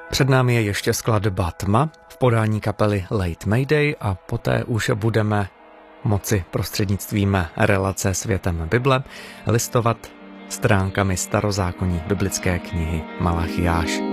Před námi je ještě skladba Tma v podání kapely Late Mayday a poté už budeme moci prostřednictvím relace Světem Bible listovat stránkami starozákonní biblické knihy Malachiáš.